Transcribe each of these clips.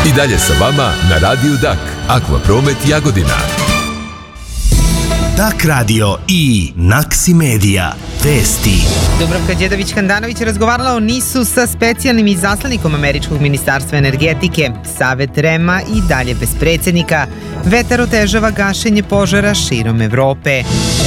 I dalje sa vama na Radiju Dak, Akvapromet Jagodina. Dak radio i Naksi Medija. Vesti. Dubravka Đedović-Handanović razgovarala o NIS-u sa specijalnim izaslanikom Američkog ministarstva energetike. Savet REM-a i dalje bez predsjednika. Vetar otežava gašenje požara širom Evrope.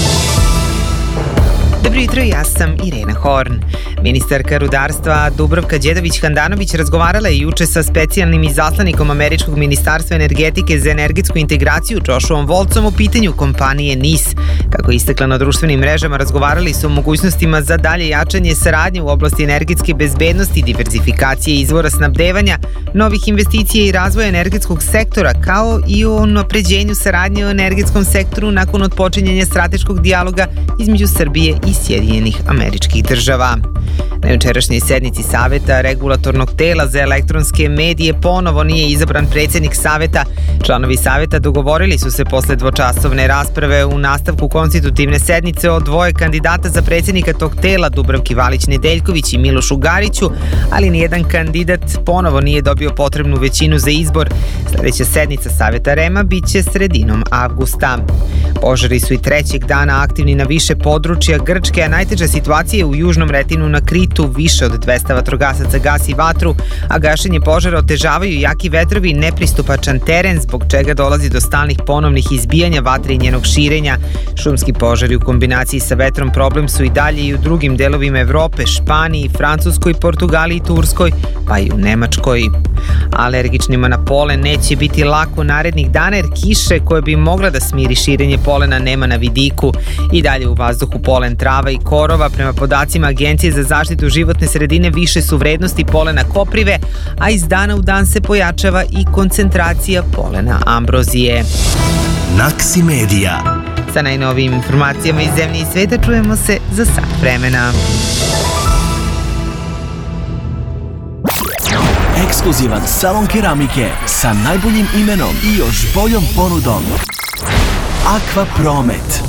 Dobro jutro, ja sam Irena Horn. Ministarka rudarstva Dubravka Đedović-Handanović razgovarala je juče sa specijalnim izaslanikom Američkog ministarstva energetike za energetsku integraciju Joshuom Voltzom o pitanju kompanije NIS. Kako je istakla na društvenim mrežama, razgovarali su o mogućnostima za dalje jačanje saradnje u oblasti energetske bezbednosti, diverzifikacije izvora snabdevanja, novih investicija i razvoja energetskog sektora, kao i o unapređenju saradnje u energetskom sektoru nakon otpočinjanja strateškog dijaloga između Srbije i Sjedinjenih Američkih Država. Na jučerašnjoj sednici Saveta regulatornog tela za elektronske medije ponovo nije izabran predsjednik Saveta. Članovi Saveta dogovorili su se posle dvočasovne rasprave u nastavku konstitutivne sednice o dvoje kandidata za predsjednika tog tela, Dubravki Valić-Nedeljković i Milošu Gariću, ali nijedan kandidat ponovo nije dobio potrebnu većinu za izbor. Sljedeća sednica Saveta REM-a biće sredinom avgusta. Požari su i trećeg dana aktivni na više područja Grčke, a najteža situacija je u južnom Retinu na Kritu. Više od 200 vatrogasaca gasi vatru, a gašenje požara otežavaju jaki vetrovi i nepristupačan teren, zbog čega dolazi do stalnih ponovnih izbijanja vatre i njenog širenja. Šumski požari u kombinaciji sa vetrom problem su i dalje i u drugim delovima Evrope, Španiji, Francuskoj, Portugaliji, Turskoj, pa i u Nemačkoj. Alergičnima na polen neće biti lako narednih dana, jer kiše koje bi mogla da smiri širenje polena nema na vidiku. I dalje u vazduhu polen trava i korova. Prema podacima Agencije za zaštitu životne sredine više su vrednosti polena koprive, a iz dana u dan se pojačava i koncentracija polena ambrozije. Naksi Medija. Sa najnovijim informacijama iz zemlje i sveta čujemo se za sat vremena. Ekskluzivan salon keramike sa najboljim imenom i još boljom ponudom. Akvapromet.